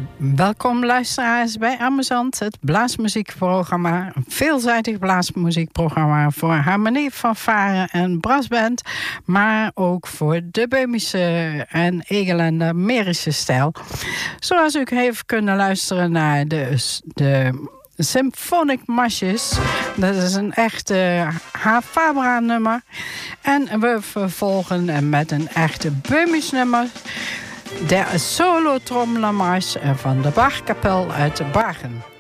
Welkom luisteraars bij Amusant, het blaasmuziekprogramma. Een veelzijdig blaasmuziekprogramma voor harmonie, fanfare en brassband. Maar ook voor de Böhmische en Egelender Mährische stijl. Zoals u heeft kunnen luisteren naar de Symphonic Marshes. Dat is een echte Fabra nummer. En we vervolgen met een echte Böhmisch nummer. De solo-trommelmars van de Bachkapel uit Bagen.